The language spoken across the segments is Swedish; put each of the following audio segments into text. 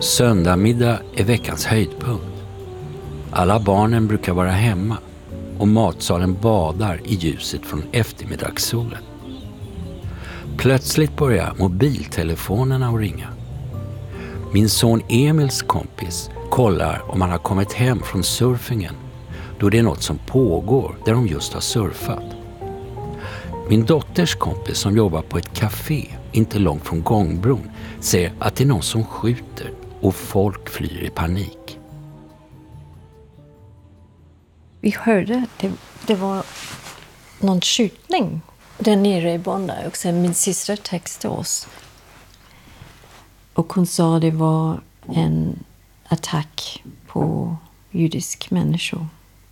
Söndagsmiddag är veckans höjdpunkt. Alla barnen brukar vara hemma och matsalen badar i ljuset från eftermiddagssolen. Plötsligt börjar mobiltelefonerna att ringa. Min son Emils kompis kollar om han har kommit hem från surfingen, då det är något som pågår där de just har surfat. Min dotters kompis som jobbar på ett café inte långt från gångbron säger att det är någon som skjuter och folk flyr i panik. Vi hörde att det var någon skjutning där nere i Bondi. Och sen min syster textade oss. Och hon sa att det var en attack på judisk människor.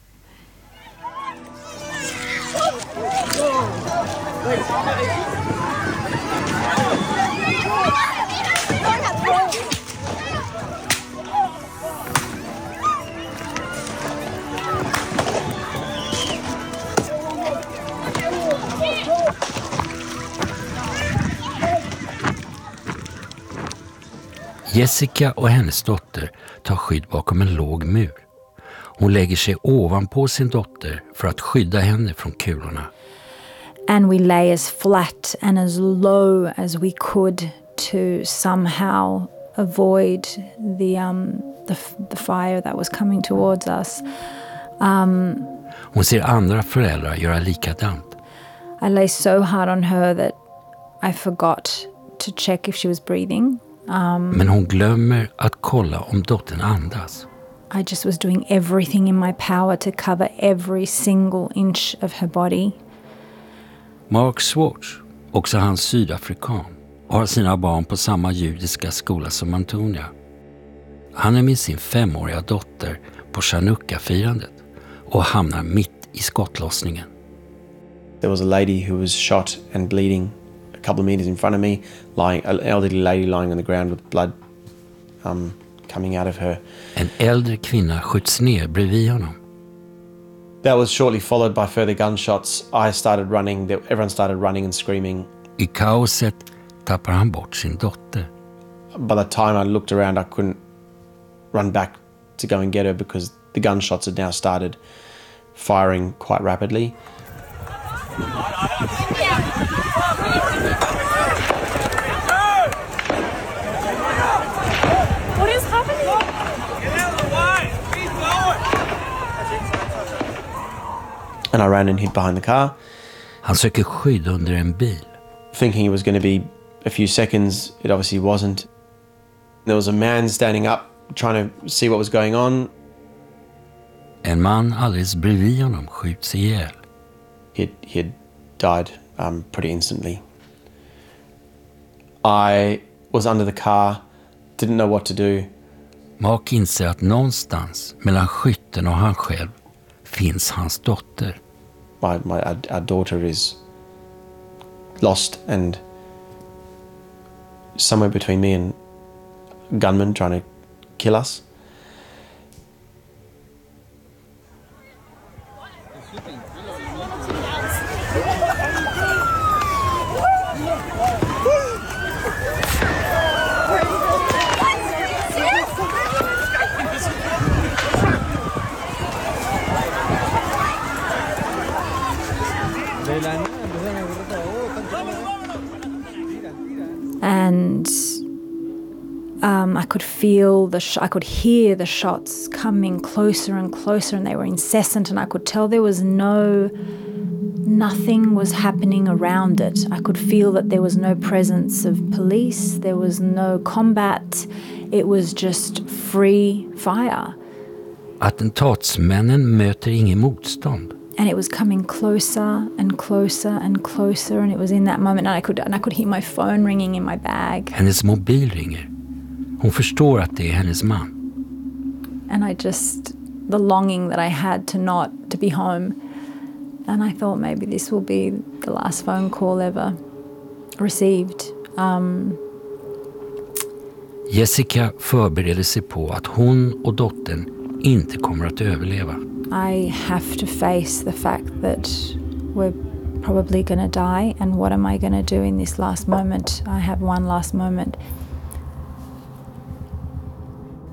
Jessica och hennes dotter tar skydd bakom en låg mur. Hon lägger sig ovanpå sin dotter för att skydda henne från kulorna. And we lay as flat and as low as we could to somehow avoid the fire that was coming towards us. Hon ser andra föräldrar göra likadant. I lay so hard on her that I forgot to check if she was breathing. Men hon glömmer att kolla om dottern andas. I just was doing everything in my power to cover every single inch of her body. Mark Schwartz, också han sydafrikan, har sina barn på samma judiska skola som Antonia. Han är med sin 5-åriga dotter på Chanukka-firandet och hamnar mitt i skottlossningen. There was a lady who was shot and bleeding a couple of meters in front of me, an elderly lady lying on the ground with blood coming out of her. En äldre kvinna skjuts ner bredvid honom. That was shortly followed by further gunshots. I started running. Everyone started running and screaming. I kaoset tappar han bort sin dotter. By the time I looked around, I couldn't run back to go and get her because the gunshots had now started firing quite rapidly. What is happening? Get out of the way! Keep going! And I ran and hid behind the car. Han söker skydd under en bil. Thinking it was going to be a few seconds, it obviously wasn't. There was a man standing up trying to see what was going on. En man alldeles bredvid honom skjuts ihjäl. He'd died pretty instantly. I was under the car, didn't know what to do. Mark inser att någonstans mellan skytten och han själv finns hans dotter. Our daughter is lost, and somewhere between me and gunmen trying to kill us. And I could feel I could hear the shots coming closer and closer, and they were incessant, and I could tell there was nothing was happening around it. I could feel that there was no presence of police, there was no combat, it was just free fire. Attentatsmännen möter ingen motstånd. And it was coming closer and closer and closer, and it was in that moment, and I could hear my phone ringing in my bag. Hennes mobil ringer. Hon förstår att det är hennes man. And the longing that I had to be home. And I thought maybe this will be the last phone call ever received. Jessica förbereder sig på att hon och dottern inte kommer att överleva. I have to face the fact that we're probably going to die, and what am I going to do in this last moment? I have one last moment.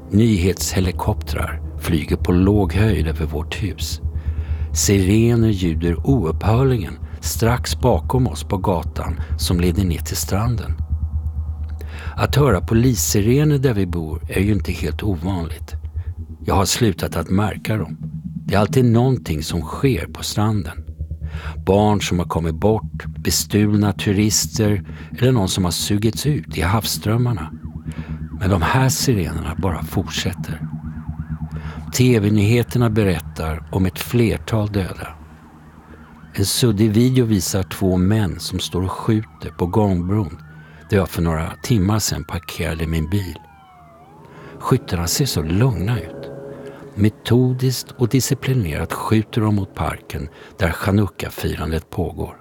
Nyhetshelikoptrar flyger på låg höjd över vårt hus. Sirener ljuder oupphörligen strax bakom oss på gatan som leder ner till stranden. Att höra polissirener där vi bor är ju inte helt ovanligt. Jag har slutat att märka dem. Det är alltid någonting som sker på stranden. Barn som har kommit bort, bestulna turister eller någon som har sugits ut i havsströmmarna. Men de här sirenerna bara fortsätter. TV-nyheterna berättar om ett flertal döda. En suddig video visar 2 män som står och skjuter på gångbron där jag för några timmar sedan parkerade min bil. Skyttarna ser så lugna ut. Metodiskt och disciplinerat skjuter de mot parken där Chanukka-firandet pågår.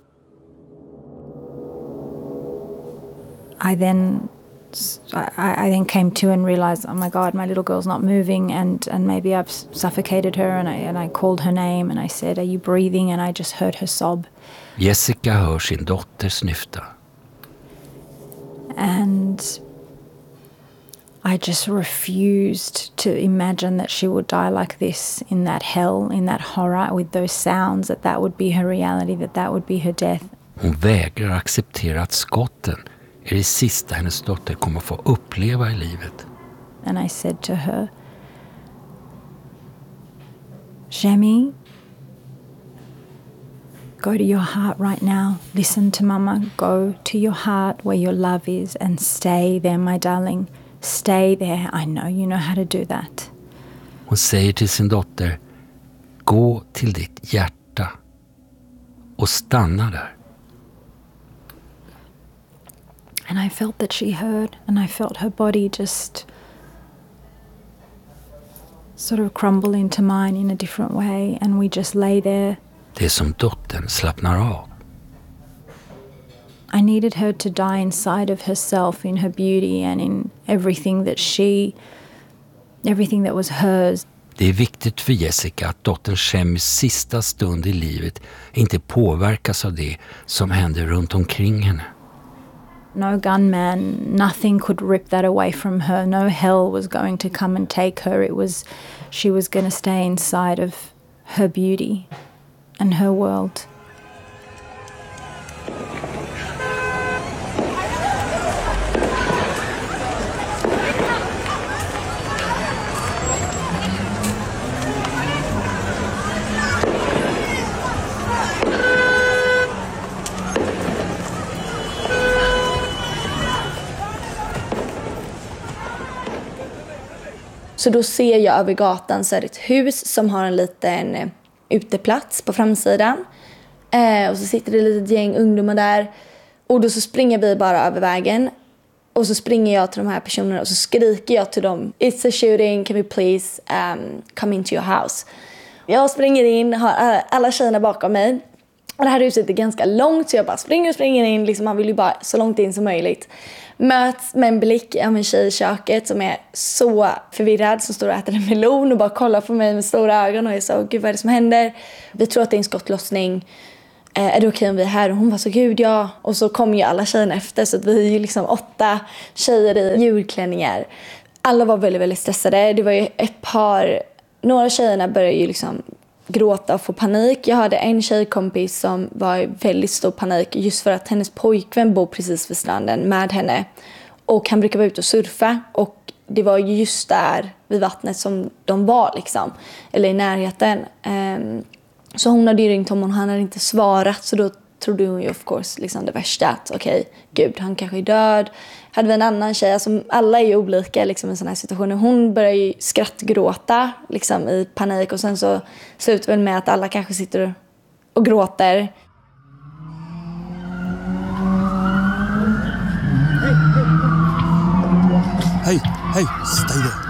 I then came to and realized, oh my God, my little girl's not moving, and maybe I've suffocated her, and I called her name and I said, are you breathing? And I just heard her sob. Jessica hör sin dotter snyfta. And I just refused to imagine that she would die like this, in that hell, in that horror, with those sounds, that would be her reality, that would be her death. Hon vägrar acceptera att skotten är det sista hennes dotter kommer få uppleva i livet. And I said to her, Jamie, go to your heart right now. Listen to Mama. Go to your heart where your love is and stay there, my darling. Stay there. I know how to do that. Hon säger till sin dotter, gå till ditt hjärta och stanna där. And I felt that she heard, and I felt her body just sort of crumble into mine in a different way, and we just lay there. Det är som dottern slappnar av. I needed her to die inside of herself, in her beauty and in everything that was hers. Det är viktigt för Jessica att dottern Shemis sista stund i livet inte påverkas av det som händer runt omkring henne. No gunman, nothing could rip that away from her. No hell was going to come and take her. She was going to stay inside of her beauty and her world. Så då ser jag över gatan så är det ett hus som har en liten uteplats på framsidan. Och så sitter det ett litet gäng ungdomar där. Och då så springer vi bara över vägen. Och så springer jag till de här personerna och så skriker jag till dem. It's a shooting, can we please come into your house? Jag springer in, har alla tjejerna bakom mig. Och det här huset är ganska långt så jag bara springer in. Liksom, man vill ju bara så långt in som möjligt. Möts med en blick av en tjej i köket som är så förvirrad, som står och äter en melon och bara kollar på mig med stora ögon och är så, gud vad är det som händer? Vi tror att det är en skottlossning. Är det okej om vi är här? Och hon var så, gud ja. Och så kom ju alla tjejerna efter så att vi är ju liksom 8 tjejer i julklänningar. Alla var väldigt, väldigt stressade. Det var ju några tjejerna började ju liksom gråta och få panik. Jag hade en tjejkompis som var i väldigt stor panik just för att hennes pojkvän bor precis vid stranden med henne. Och han brukar vara ute och surfa och det var just där vid vattnet som de var liksom. Eller i närheten. Så hon hade ju ringt honom och han hade inte svarat. Så då trodde hon ju of course liksom det värsta. Att okej, gud han kanske är död. Hade vi en annan tjej, alltså alla är ju olika liksom, i sådana här situationer. Hon börjar ju skrattgråta liksom, i panik och sen så slutar väl med att alla kanske sitter och gråter. Hey, stay there.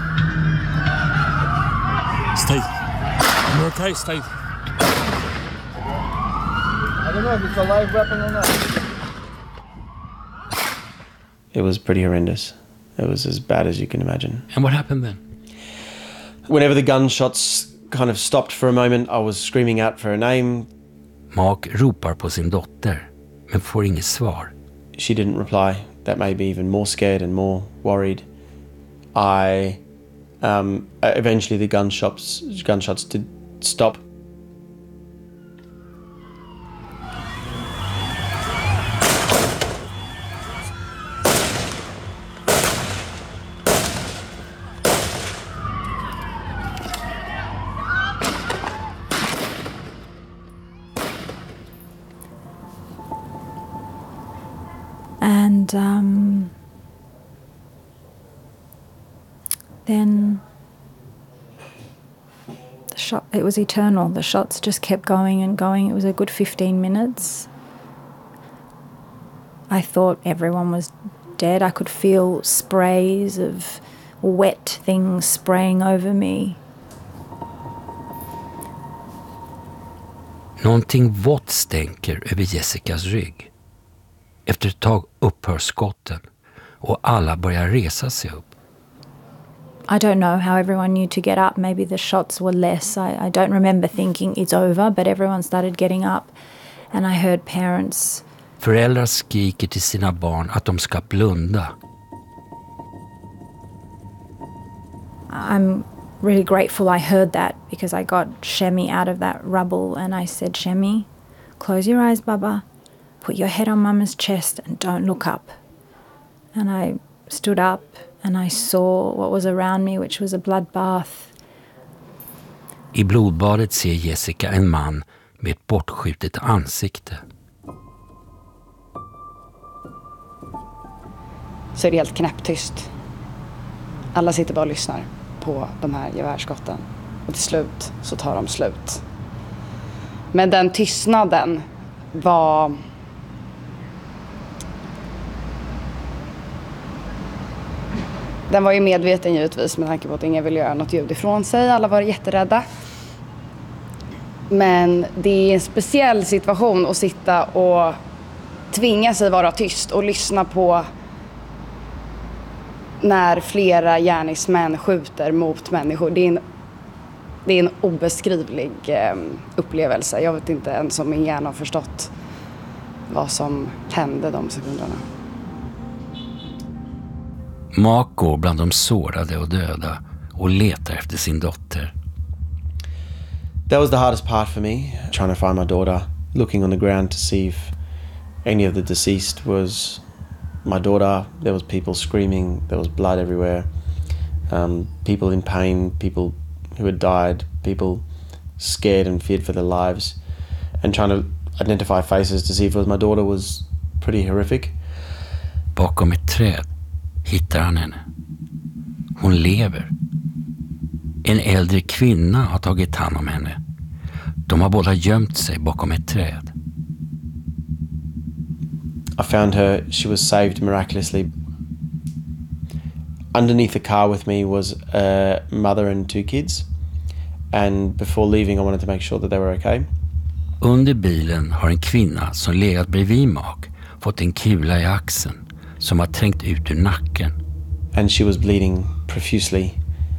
Stay. You're okay, stay. I don't know if it's a live weapon or not. It was pretty horrendous. It was as bad as you can imagine. And what happened then? Whenever the gunshots kind of stopped for a moment, I was screaming out for her name. Mark ropar på sin dotter, men får inget svar. She didn't reply. That made me even more scared and more worried. I Eventually the gunshots did stop. And then it was eternal. The shots just kept going and going. It was a good 15 minutes. I thought everyone was dead. I could feel sprays of wet things spraying over me. Någonting vått stänker över Jessicas rygg. Efter ett tag upphör skotten och alla börjar resa sig upp. I don't know how everyone knew to get up. Maybe the shots were less. I don't remember thinking it's over, but everyone started getting up. And I heard parents. Föräldrar skriker till sina barn att de ska blunda. I'm really grateful I heard that because I got Shemi out of that rubble and I said, Shemi, close your eyes, Baba. Put your head on Mama's chest and don't look up. And I stood up and I saw what was around me, which was a bloodbath. I blodbadet ser Jessica en man med ett bortskjutet ansikte. Så är det helt knäpptyst. Alla sitter bara och lyssnar på de här gevärsskotten. Och till slut så tar de slut. Men den tystnaden var... Den var ju medveten givetvis med tanke på att ingen ville göra något ljud ifrån sig. Alla var jätterädda. Men det är en speciell situation att sitta och tvinga sig vara tyst och lyssna på när flera gärningsmän skjuter mot människor. Det är en obeskrivlig upplevelse. Jag vet inte ens om min hjärna har förstått vad som hände de sekunderna. Mark går bland de sårade och döda och letar efter sin dotter. That was the hardest part for me, trying to find my daughter, looking on the ground to see if any of the deceased was my daughter. There was people screaming, there was blood everywhere, people in pain, people who had died, people scared and feared for their lives, and trying to identify faces to see if it was my daughter was pretty horrific. Bakom ett träd hittar han henne. Hon lever. En äldre kvinna har tagit hand om henne. De har båda gömt sig bakom ett träd. I found her. She was saved miraculously. Underneath the car with me was a mother and 2 kids. And before leaving I wanted to make sure that they were okay. Under bilen har en kvinna som legat bredvid Mark fått en kula i axeln som har trängt ut ur nacken. And she was bleeding profusely.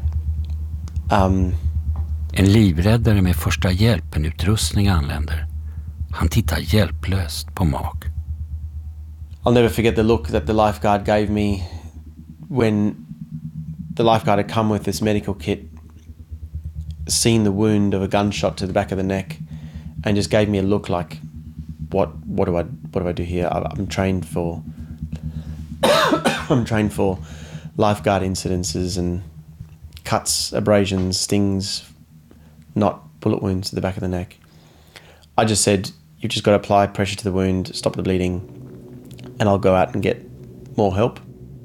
En livräddare med första hjälpen-utrustning anländer. Han tittar hjälplöst på Mark. I'll never forget the look that the lifeguard gave me when the lifeguard had come with this medical kit, seen the wound of a gunshot to the back of the neck, and just gave me a look like, what do I do here? I'm trained for I'm trained for lifeguard incidences and cuts, abrasions, stings, not bullet wounds to the back of the neck. I just said, you've just got to apply pressure to the wound, stop the bleeding, and I'll go out and get more help.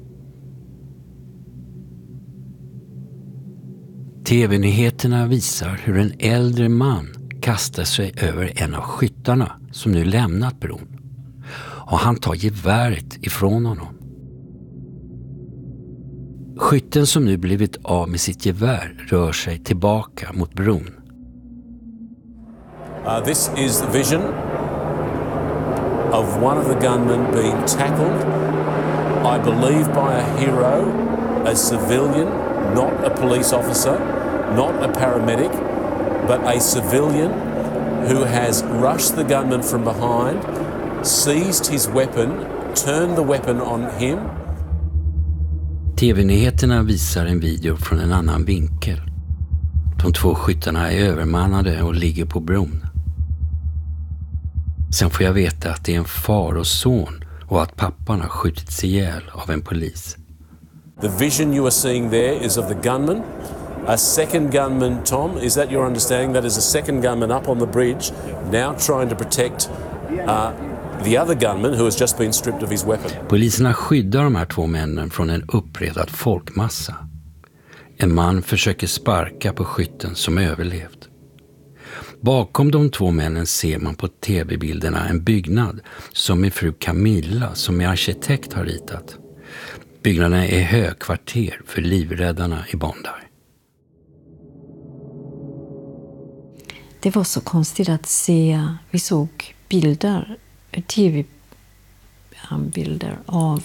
TV-nyheterna visar hur en äldre man kastar sig över en av skyttarna som nu lämnat bron. Och han tar geväret ifrån honom. Skytten som nu blivit av med sitt gevär rör sig tillbaka mot bron. This is the vision of one of the gunmen being tackled, I believe by a hero, a civilian, not a police officer, not a paramedic, but a civilian who has rushed the gunman from behind, seized his weapon, turned the weapon on him. TV-nyheterna visar en video från en annan vinkel. De 2 skyttarna är övermannade och ligger på bron. Sen får jag veta att det är en far och son och att pappan har skjutits ihjäl av en polis. The vision you are seeing there is of the gunman. A second gunman, Tom, is that your understanding? That is a second gunman up on the bridge, now trying to protect the other gunman who has just been stripped of his weapon. Poliserna skyddar de här 2 männen från en uppretad folkmassa. En man försöker sparka på skytten som överlevt. Bakom de 2 männen ser man på tv-bilderna en byggnad som min fru Camilla som är arkitekt har ritat. Byggnaden är högkvarter för livräddarna i Bondi. Det var så konstigt att se, vi såg bilder, tv-bilder av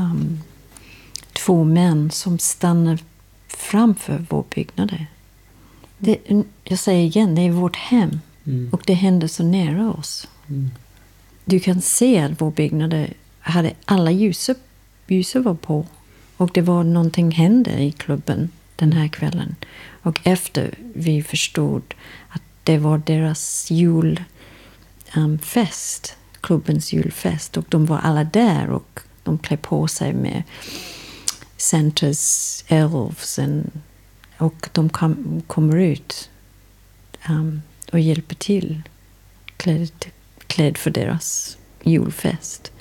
2 män som stannade framför vår byggnad. Jag säger igen, det är vårt hem och det hände så nära oss. Du kan se att vår byggnad hade alla ljuser var på och det var någonting hände i klubben den här kvällen. Och efter vi förstod att det var deras julfest, klubbens julfest och de var alla där och de klä på sig med Santas elves och de kommer ut och hjälper till klädd för deras julfest.